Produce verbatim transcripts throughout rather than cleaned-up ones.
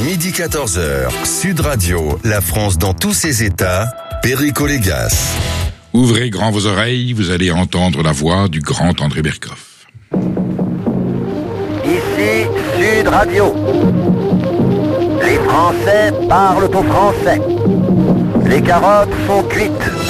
midi quatorze heures, Sud Radio, la France dans tous ses états, Perico Légas. Ouvrez grand vos oreilles, vous allez entendre la voix du grand André Berkoff. Ici Sud Radio. Les Français parlent au français. Les carottes sont cuites.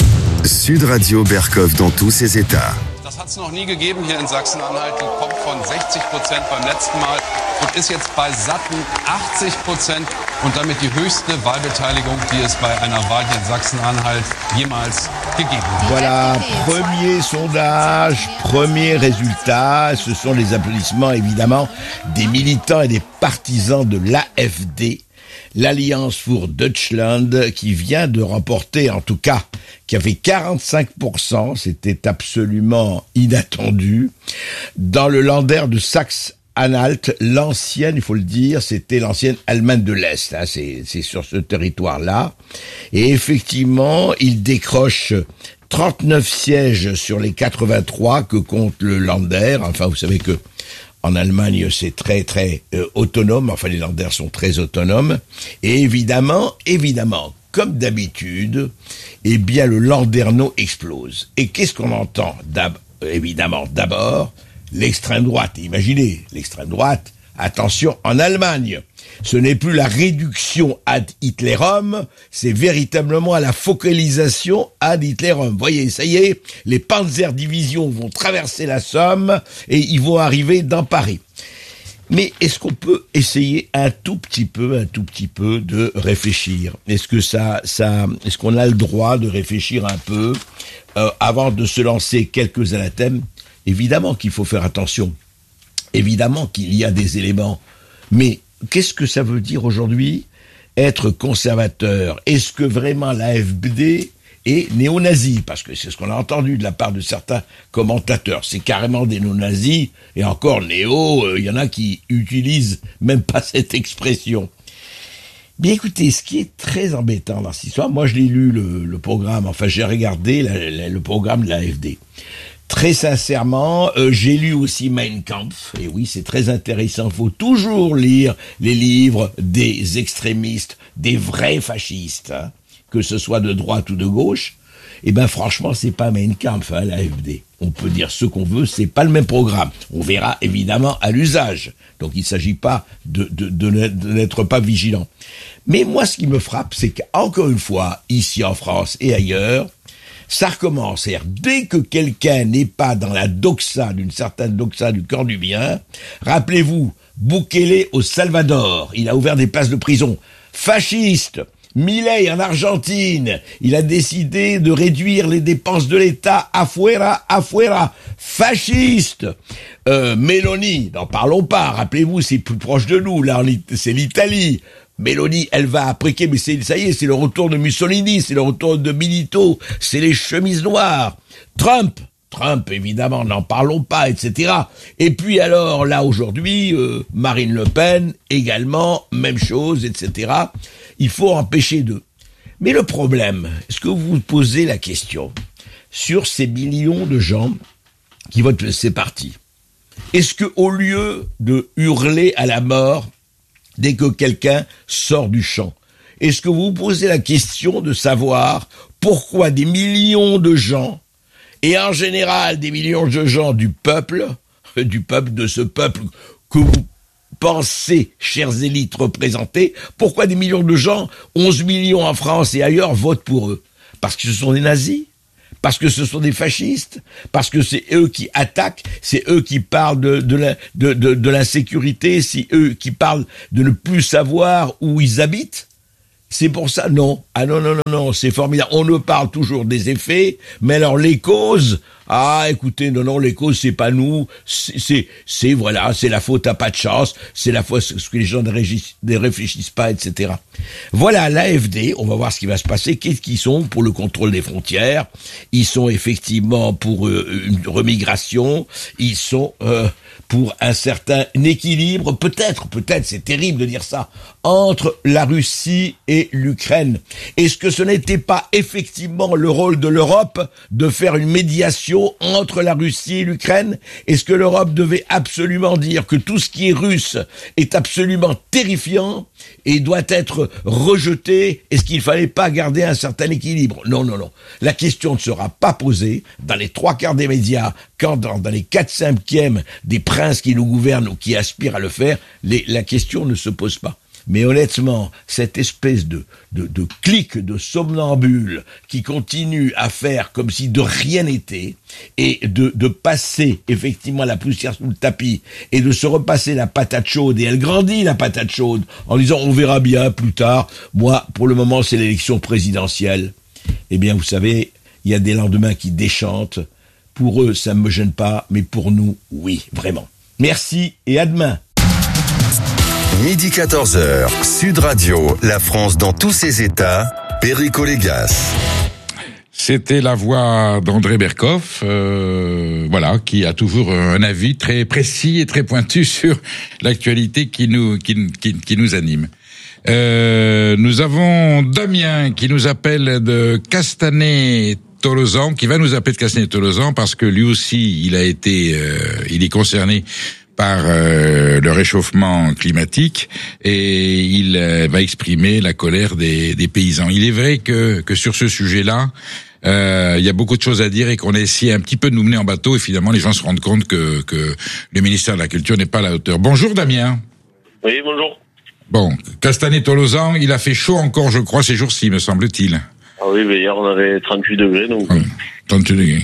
Sud Radio Berkoff dans tous ses états. Das hat es noch nie gegeben hier in Sachsen-Anhalt. Die kommt von sechzig Prozent beim letzten Mal und ist jetzt bei satten achtzig Prozent und damit die höchste Wahlbeteiligung, die es bei einer Wahl hier in Sachsen-Anhalt jemals gegeben hat. Voilà, premier sondage, premier résultat. Ce sont les applaudissements évidemment des militants et des partisans de l'A F D. L'Alliance für Deutschland, qui vient de remporter, en tout cas, qui avait quarante-cinq pour cent, c'était absolument inattendu. Dans le Länder de Sachsen-Anhalt, l'ancienne, il faut le dire, c'était l'ancienne Allemagne de l'Est, hein, c'est, c'est sur ce territoire-là. Et effectivement, il décroche trente-neuf sièges sur les quatre-vingt-trois que compte le Länder. Enfin, vous savez que en Allemagne, c'est très, très euh, autonome. Enfin, les Länder sont très autonomes. Et évidemment, évidemment, comme d'habitude, eh bien, le Landerneau explose. Et qu'est-ce qu'on entend d'ab- Évidemment, d'abord, l'extrême droite. Imaginez, l'extrême droite, attention, en Allemagne, ce n'est plus la réduction ad Hitlerum, c'est véritablement la focalisation ad Hitlerum. Voyez, ça y est, les Panzerdivisions vont traverser la Somme et ils vont arriver dans Paris. Mais est-ce qu'on peut essayer un tout petit peu, un tout petit peu de réfléchir ? Est-ce que ça, ça, est-ce qu'on a le droit de réfléchir un peu euh, avant de se lancer quelques anathèmes ? Évidemment qu'il faut faire attention. Évidemment qu'il y a des éléments. Mais qu'est-ce que ça veut dire aujourd'hui être conservateur ? Est-ce que vraiment l'A F D est néo-nazi ? Parce que c'est ce qu'on a entendu de la part de certains commentateurs. C'est carrément des néo-nazis, et encore néo, il euh, y en a qui utilisent même pas cette expression. Bien écoutez, ce qui est très embêtant dans cette histoire, moi je l'ai lu le, le programme, enfin j'ai regardé la, la, le programme de l'A F D. Très sincèrement, euh, j'ai lu aussi Mein Kampf, et oui, c'est très intéressant, il faut toujours lire les livres des extrémistes, des vrais fascistes, hein, que ce soit de droite ou de gauche. Eh ben franchement, c'est pas Mein Kampf, hein, l'A F D. On peut dire ce qu'on veut, c'est pas le même programme. On verra évidemment à l'usage. Donc il s'agit pas de, de, de, de n'être pas vigilant. Mais moi, ce qui me frappe, c'est qu'encore une fois, ici en France et ailleurs, ça recommence. C'est-à-dire, dès que quelqu'un n'est pas dans la doxa, d'une certaine doxa du corps du bien, rappelez-vous, Bukele au Salvador, il a ouvert des places de prison. Fasciste. Milei en Argentine, il a décidé de réduire les dépenses de l'État. Afuera, afuera. Fasciste. Euh, Meloni, n'en parlons pas. Rappelez-vous, c'est plus proche de nous. Là, c'est l'Italie. Meloni, elle va appliquer, mais c'est, ça y est, c'est le retour de Mussolini, c'est le retour de Milito, c'est les chemises noires. Trump, Trump, évidemment, n'en parlons pas, et cetera. Et puis alors, là, aujourd'hui, euh, Marine Le Pen, également, même chose, et cetera. Il faut empêcher d'eux. Mais le problème, est-ce que vous vous posez la question sur ces millions de gens qui votent ces partis ? Est-ce que, au lieu de hurler à la mort dès que quelqu'un sort du champ, est-ce que vous vous posez la question de savoir pourquoi des millions de gens, et en général des millions de gens du peuple, du peuple, de ce peuple que vous pensez, chères élites représentées, pourquoi des millions de gens, onze millions en France et ailleurs, votent pour eux ? Parce que ce sont des nazis ? Parce que ce sont des fascistes, parce que c'est eux qui attaquent, c'est eux qui parlent de, de, la, de, de, de l'insécurité, c'est eux qui parlent de ne plus savoir où ils habitent. C'est pour ça, non. Ah non, non, non, non, c'est formidable. On ne parle toujours des effets, mais alors les causes, ah, écoutez, non, non, les causes, c'est pas nous, c'est, c'est, c'est voilà, c'est la faute à pas de chance, c'est la faute ce que les gens ne, régis, ne réfléchissent pas, et cetera. Voilà, l'A F D, on va voir ce qui va se passer. Qu'est-ce qu'ils sont pour le contrôle des frontières ? Ils sont effectivement pour euh, une remigration, ils sont euh, pour un certain équilibre, peut-être, peut-être, c'est terrible de dire ça, entre la Russie et l'Ukraine. Est-ce que ce n'était pas effectivement le rôle de l'Europe de faire une médiation négociations entre la Russie et l'Ukraine? Est-ce que l'Europe devait absolument dire que tout ce qui est russe est absolument terrifiant et doit être rejeté? Est-ce qu'il fallait pas garder un certain équilibre? Non, non, non. La question ne sera pas posée dans les trois quarts des médias, quand dans, dans les quatre cinquièmes des princes qui nous gouvernent ou qui aspirent à le faire, les, la question ne se pose pas. Mais honnêtement, cette espèce de, de, de clique de somnambule qui continue à faire comme si de rien n'était et de, de passer effectivement la poussière sous le tapis et de se repasser la patate chaude, et elle grandit la patate chaude en disant on verra bien plus tard. Moi, pour le moment, c'est l'élection présidentielle. Eh bien, vous savez, il y a des lendemains qui déchantent. Pour eux, ça ne me gêne pas, mais pour nous, oui, vraiment. Merci et à demain. Midi quatorze heures, Sud Radio, la France dans tous ses états, Perico Légas. C'était la voix d'André Berkoff, euh, voilà, qui a toujours un avis très précis et très pointu sur l'actualité qui nous qui, qui, qui nous anime. Euh, nous avons Damien qui nous appelle de Castanet-Tolosan, qui va nous appeler de Castanet-Tolosan parce que lui aussi, il a été, euh, il est concerné par euh, le réchauffement climatique et il euh, va exprimer la colère des, des paysans. Il est vrai que, que sur ce sujet-là, euh, il y a beaucoup de choses à dire et qu'on a essayé un petit peu de nous mener en bateau et finalement les gens se rendent compte que, que le ministère de la Culture n'est pas à la hauteur. Bonjour Damien. Oui, bonjour. Bon, Castanet-Tolosan, il a fait chaud encore, je crois, ces jours-ci, me semble-t-il. Ah oui, mais hier on avait trente-huit degrés, donc... Oui, trente-huit degrés.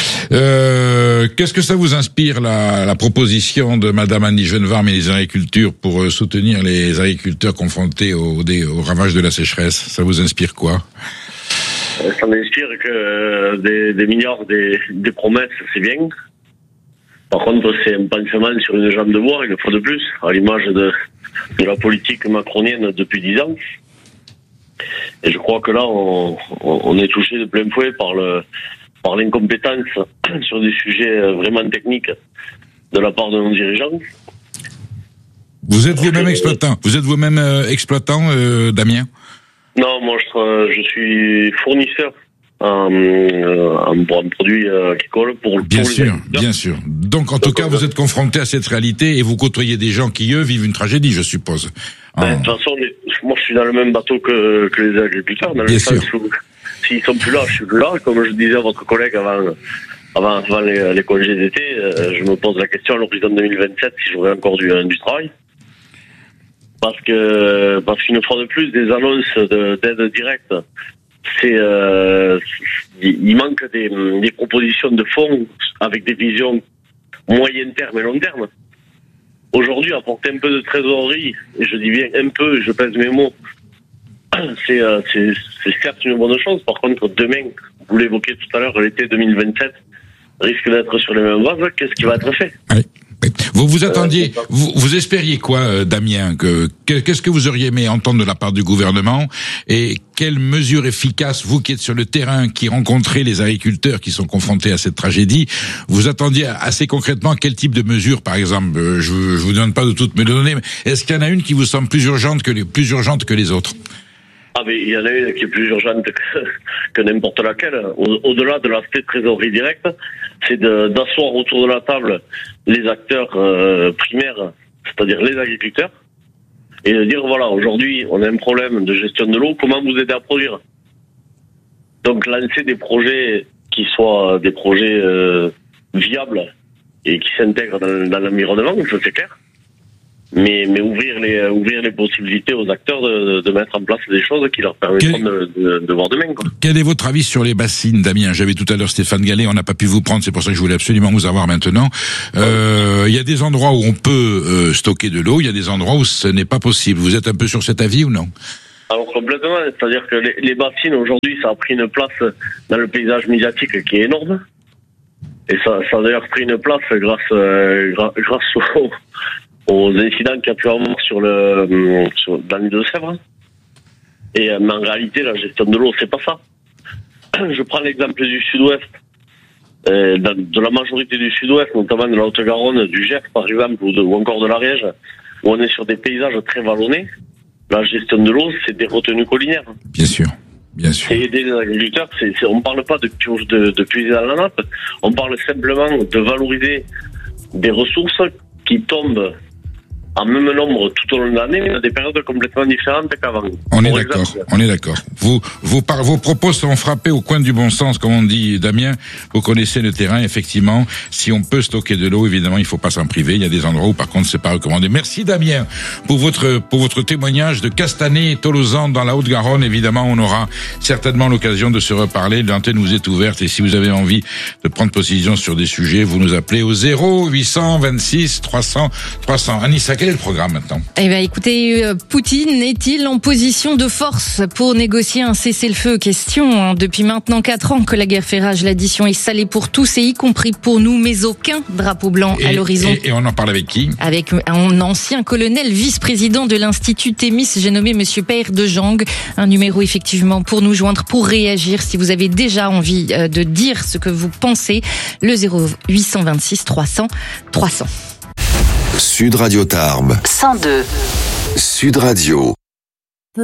Euh, qu'est-ce que ça vous inspire, la, la proposition de Madame Annie Genevard, ministre de l'Agriculture, pour euh, soutenir les agriculteurs confrontés au, des, au ravage de la sécheresse? Ça vous inspire quoi? Ça m'inspire que euh, des, des milliards, des, des promesses, c'est bien. Par contre, c'est un pansement sur une jambe de bois, une fois de plus, à l'image de, de la politique macronienne depuis dix ans. Et je crois que là, on, on est touché de plein fouet par le par l'incompétence sur des sujets vraiment techniques de la part de nos dirigeants. Vous êtes vous-même exploitant. Vous êtes vous-même euh, exploitant, euh, Damien? Non, moi je, je suis fournisseur en, en, en produits agricoles pour, bien pour sûr, les bien sûr. Donc en tout cas, vous êtes confronté à cette réalité et vous côtoyez des gens qui eux vivent une tragédie, je suppose. Ben, de toute façon, les, moi je suis dans le même bateau que, que les agriculteurs, dans le sens où s'ils sont plus là, je suis plus là. Comme je disais à votre collègue avant, avant, avant les, les congés d'été, euh, je me pose la question à l'horizon deux mille vingt-sept si j'aurai encore du, du travail. Parce que, parce qu'une fois de plus, des annonces de, d'aide directe, c'est, euh, il manque des, des propositions de fonds avec des visions moyen terme et long terme. Aujourd'hui, apporter un peu de trésorerie, et je dis bien un peu, et je pèse mes mots, c'est, euh, c'est, c'est certes une bonne chose. Par contre, demain, vous l'évoquez tout à l'heure, l'été deux mille vingt-sept risque d'être sur les mêmes bases. Qu'est-ce qui va être fait? Oui. Vous vous attendiez, euh, vous, vous espériez quoi, euh, Damien, que, que qu'est-ce que vous auriez aimé entendre de la part du gouvernement et quelles mesures efficaces, vous qui êtes sur le terrain, qui rencontrez les agriculteurs qui sont confrontés à cette tragédie, vous attendiez assez concrètement quel type de mesures, par exemple, euh, je, je vous demande pas de toutes me les donner, mais est-ce qu'il y en a une qui vous semble plus urgente que les plus urgente que les autres? Ah mais il y en a une qui est plus urgente que, que n'importe laquelle. Au, au-delà de l'aspect trésorerie directe, c'est de, d'asseoir autour de la table les acteurs euh, primaires, c'est-à-dire les agriculteurs, et de dire voilà, aujourd'hui on a un problème de gestion de l'eau, comment vous aider à produire? Donc lancer des projets qui soient des projets euh, viables et qui s'intègrent dans, dans l'environnement, ça c'est clair. Mais, mais ouvrir les ouvrir les possibilités aux acteurs de, de mettre en place des choses qui leur permettront Quel... de, de, de voir demain, quoi. Quel est votre avis sur les bassines, Damien? J'avais tout à l'heure Stéphane Gallet, on n'a pas pu vous prendre, c'est pour ça que je voulais absolument vous avoir maintenant. Euh, il y a des endroits où on peut euh, stocker de l'eau, il y a des endroits où ce n'est pas possible. Vous êtes un peu sur cet avis ou non? Alors complètement, c'est-à-dire que les, les bassines aujourd'hui, ça a pris une place dans le paysage médiatique qui est énorme. Et ça, ça a d'ailleurs pris une place grâce, euh, grâce au aux incidents qu'il y a pu avoir sur le, sur, dans l'île de Sèvres. Et, mais en réalité, la gestion de l'eau, c'est pas ça. Je prends l'exemple du sud-ouest, euh, de la majorité du sud-ouest, notamment de la Haute-Garonne, du Gers, par exemple, ou, de, ou encore de l'Ariège, où on est sur des paysages très vallonnés. La gestion de l'eau, c'est des retenues collinaires. Bien sûr. Bien sûr. C'est aider les agriculteurs. C'est, c'est, on ne parle pas de, de, de puiser dans la nappe. On parle simplement de valoriser des ressources qui tombent en même nombre tout au long de l'année, mais à des périodes complètement différentes qu'avant. On est d'accord, exemple. on est d'accord. Vous, vos, par, vos propos sont frappés au coin du bon sens, comme on dit, Damien. Vous connaissez le terrain, effectivement. Si on peut stocker de l'eau, évidemment, il faut pas s'en priver. Il y a des endroits où, par contre, c'est pas recommandé. Merci, Damien, pour votre, pour votre témoignage de Castanet et Tolosan dans la Haute-Garonne. Évidemment, on aura certainement l'occasion de se reparler. L'antenne vous est ouverte et si vous avez envie de prendre position sur des sujets, vous nous appelez au zéro huit cent vingt-six trois cents trois cents. Anissa, quel est le programme maintenant? Eh bien, écoutez, euh, Poutine est-il en position de force pour négocier un cessez-le-feu? Question. Hein. Depuis maintenant quatre ans que la guerre fait rage, l'addition est salée pour tous et y compris pour nous, mais aucun drapeau blanc et, à l'horizon. Et, et on en parle avec qui? Avec un ancien colonel, vice-président de l'Institut Thémis, j'ai nommé Monsieur Père de Jang. Un numéro effectivement pour nous joindre, pour réagir. Si vous avez déjà envie euh, de dire ce que vous pensez, le zéro huit cent vingt-six trois cents trois cents. Sud Radio Tarbes. cent deux. Sud Radio.